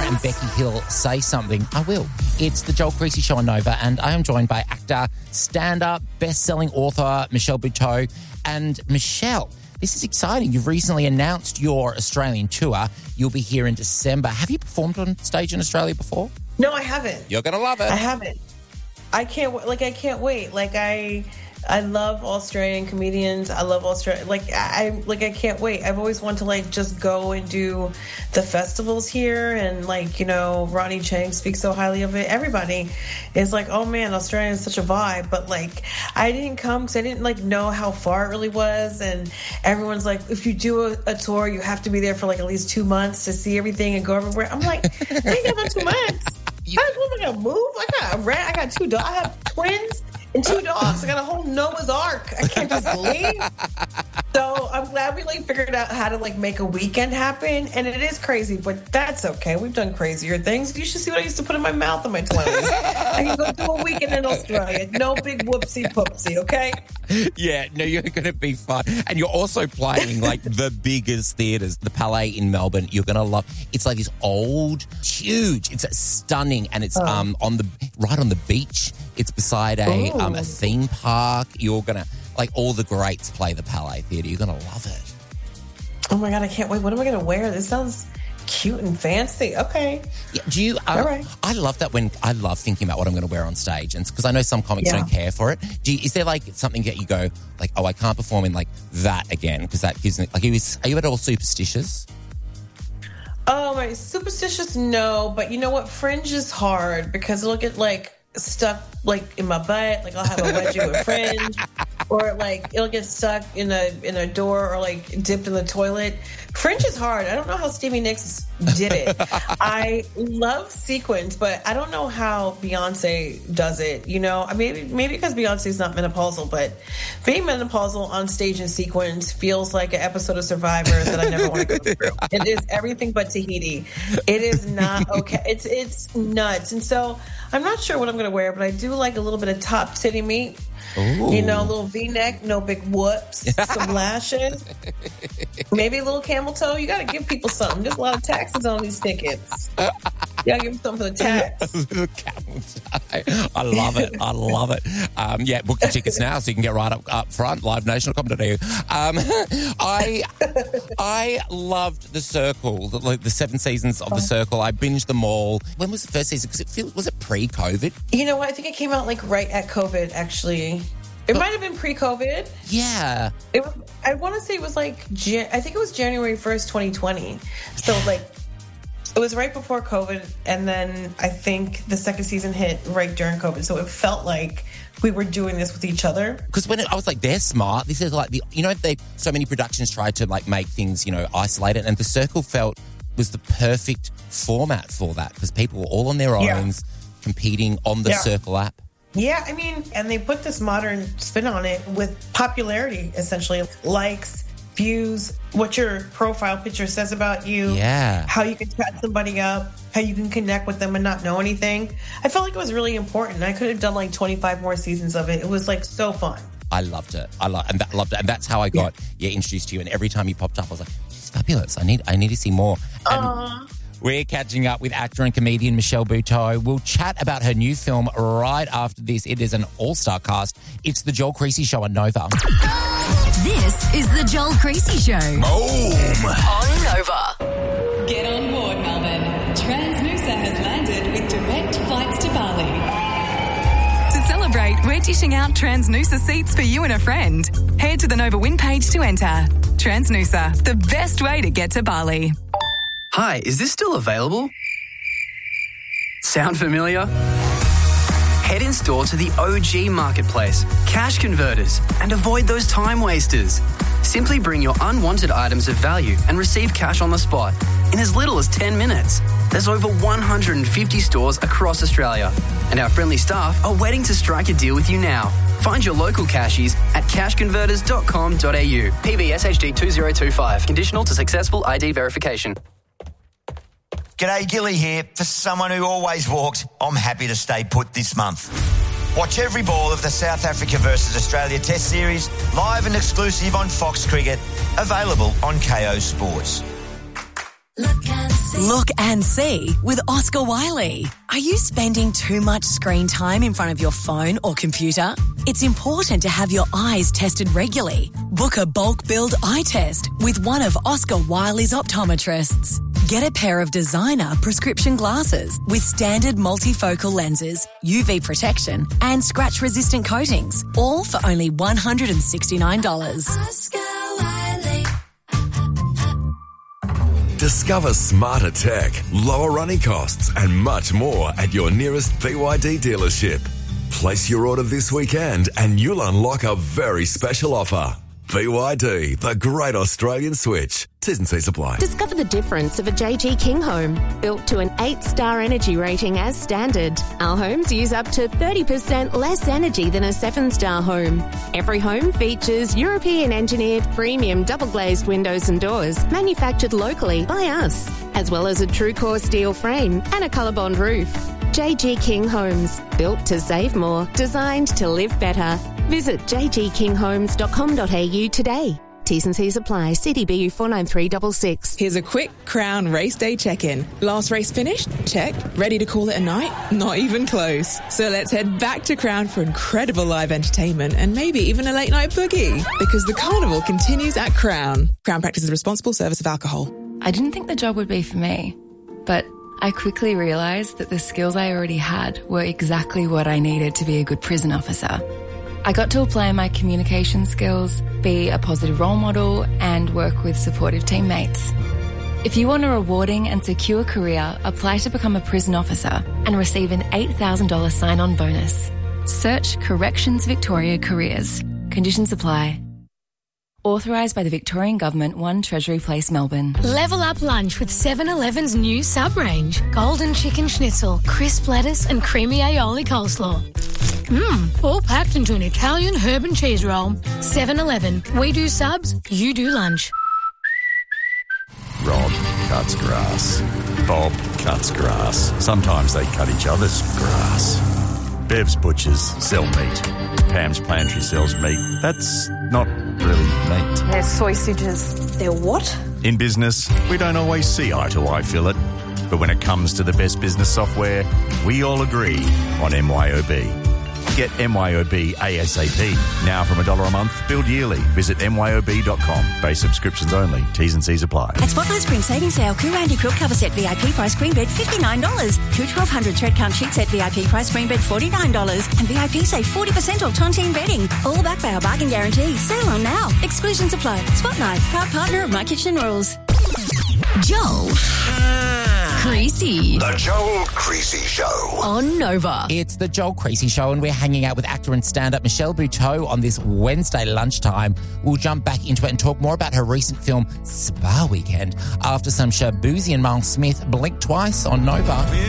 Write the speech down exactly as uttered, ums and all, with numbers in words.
and Becky Hill say something, I will. It's the Joel Creasy Show on Nova, and I am joined by actor, stand-up, best-selling author Michelle Buteau. And Michelle, this is exciting. You've recently announced your Australian tour. You'll be here in December. Have you performed on stage in Australia before? No, I haven't. You're going to love it. I haven't. I can't, like, I can't wait. Like, I... I love Australian comedians. I love Australia. Like I, like I can't wait. I've always wanted to like just go and do the festivals here, and like you know, Ronnie Chang speaks so highly of it. Everybody is like, oh man, Australia is such a vibe. But like, I didn't come because I didn't like know how far it really was, and everyone's like, if you do a, a tour, you have to be there for like at least two months to see everything and go everywhere. I'm like, I ain't got about two months. You, I don't know, I gotta move. I got a rat. I got two dogs. I have twins. And two dogs. I got a whole Noah's Ark. I can't just leave. So I'm glad we like figured out how to like make a weekend happen. And it is crazy, but that's okay. We've done crazier things. You should see what I used to put in my mouth in my twenties. I can go do a weekend in Australia. No big whoopsie poopsie, okay? Yeah, no, you're going to be fun. And you're also playing like the biggest theatres, the Palais in Melbourne. You're going to love. It's like this old, huge. It's stunning, and it's oh. um on the right on the beach. It's beside a um, a theme park. You're going to, like, all the greats play the Palais Theatre. You're going to love it. Oh, my God, I can't wait. What am I going to wear? This sounds cute and fancy. Okay. Yeah, do you, uh, all right. I love that when, I love thinking about what I'm going to wear on stage, and because I know some comics yeah. don't care for it. Do you, is there, like, something that you go, like, oh, I can't perform in, like, that again, because that gives me, like, are you, are you at all superstitious? Oh, my, superstitious, no. But you know what? Fringe is hard because it'll get, like, stuck like in my butt, like I'll have a wedgie with fringe, or like it'll get stuck in a in a door, or like dipped in the toilet. Fringe is hard. I don't know how Stevie Nicks did it. I love sequins, but I don't know how Beyonce does it. You know, I mean, maybe because Beyonce's not menopausal, but being menopausal on stage in sequins feels like an episode of Survivor that I never want to go through. It is everything but Tahiti. It is not okay. It's it's nuts, and so I'm not sure what I'm going to wear, but I do like a little bit of top titty meat. Ooh. You know, a little V-neck, no big whoops, some lashes, maybe a little camel toe. You got to give people something. There's a lot of taxes on these tickets. You got to give them something for the tax. Camel toe. I love it. I love it. Um, yeah, book the tickets now so you can get right up, up front, live nation dot com dot a u. Um, I I loved The Circle, the, like, the seven seasons of The Circle. I binged them all. When was the first season? Because it feels, was it pre-COVID? You know what? I think it came out like right at COVID, actually. It but, might have been pre-COVID. Yeah. It was, I want to say it was like, I think it was January first, twenty twenty. So like, it was right before COVID. And then I think the second season hit right during COVID. So it felt like we were doing this with each other. Because when it, I was like, they're smart. This is like, the you know, they so many productions tried to like make things, you know, isolated. And The Circle felt was the perfect format for that because people were all on their yeah. own competing on the yeah. Circle app. Yeah, I mean, and they put this modern spin on it with popularity, essentially. Likes, views, what your profile picture says about you. Yeah. How you can chat somebody up, how you can connect with them and not know anything. I felt like it was really important. I could have done like twenty-five more seasons of it. It was like so fun. I loved it. I lo- and that, loved it. And that's how I got yeah. yeah, introduced to you. And every time you popped up, I was like, she's fabulous. I need I need to see more. And Aww. We're catching up with actor and comedian Michelle Buteau. We'll chat about her new film right after this. It is an all-star cast. It's the Joel Creasy Show on Nova. This is the Joel Creasy Show. Boom! On Nova. Get on board, Melbourne. Transnusa has landed with direct flights to Bali. To celebrate, we're dishing out Transnusa seats for you and a friend. Head to the Nova Win page to enter. Transnusa, the best way to get to Bali. Hi, is this still available? Sound familiar? Head in store to the O G Marketplace, Cash Converters, and avoid those time wasters. Simply bring your unwanted items of value and receive cash on the spot in as little as ten minutes. There's over one hundred fifty stores across Australia, and our friendly staff are waiting to strike a deal with you now. Find your local cashies at cash converters dot com dot a u. P B S H D two zero two five. Conditional to successful I D verification. G'day, Gilly here. For someone who always walked, I'm happy to stay put this month. Watch every ball of the South Africa versus Australia Test Series live and exclusive on Fox Cricket, available on K O Sports. Look and see. Look and see with Oscar Wiley. Are you spending too much screen time in front of your phone or computer? It's important to have your eyes tested regularly. Book a bulk build eye test with one of Oscar Wiley's optometrists. Get a pair of designer prescription glasses with standard multifocal lenses, U V protection and scratch-resistant coatings, all for only one hundred sixty-nine dollars. Oscar Wiley. Discover smarter tech, lower running costs and much more at your nearest B Y D dealership. Place your order this weekend and you'll unlock a very special offer. B Y D, the great Australian switch. T's and C's apply. Discover the difference of a J G King home. Built to an eight-star energy rating as standard. Our homes use up to thirty percent less energy than a seven-star home. Every home features European-engineered premium double-glazed windows and doors manufactured locally by us, as well as a true-core steel frame and a ColourBond roof. J G King Homes. Built to save more. Designed to live better. Visit j g king homes dot com dot a u today. T's and C's apply. C D B U four nine three six six. Here's a quick Crown race day check-in. Last race finished? Check. Ready to call it a night? Not even close. So let's head back to Crown for incredible live entertainment and maybe even a late night boogie. Because the carnival continues at Crown. Crown practices responsible service of alcohol. I didn't think the job would be for me, but I quickly realised that the skills I already had were exactly what I needed to be a good prison officer. I got to apply my communication skills, be a positive role model, and work with supportive teammates. If you want a rewarding and secure career, apply to become a prison officer and receive an eight thousand dollars sign-on bonus. Search Corrections Victoria Careers. Conditions apply. Authorised by the Victorian Government, one Treasury Place, Melbourne. Level up lunch with seven eleven's new sub-range. Golden chicken schnitzel, crisp lettuce and creamy aioli coleslaw. Mmm, all packed into an Italian herb and cheese roll. seven eleven. We do subs, you do lunch. Rob cuts grass. Bob cuts grass. Sometimes they cut each other's grass. Bev's butchers sell meat. Pam's pantry sells meat. That's not really meat. They're sausages. They're what? In business, we don't always see eye to eye, Philip. But when it comes to the best business software, we all agree on M Y O B. Get M Y O B ASAP. Now from a dollar a month, billed yearly. Visit M Y O B dot com. Base subscriptions only. T's and C's apply. At Spotlight Spring Savings Sale, Koo Randy Quilt Cover Set V I P price queen bed fifty-nine dollars. Koo twelve hundred thread count sheet set V I P price queen bed forty-nine dollars. And V I P save forty percent off Tontine bedding. All backed by our bargain guarantee. Sale on now. Exclusions apply. Spotlight, proud partner of My Kitchen Rules. Joel. Creasy. The Joel Creasy Show. On Nova. It's the Joel Creasy Show, and we're hanging out with actor and stand-up Michelle Buteau on this Wednesday lunchtime. We'll jump back into it and talk more about her recent film, Spa Weekend, after some Shabuzi and Miles Smith blink twice on Nova.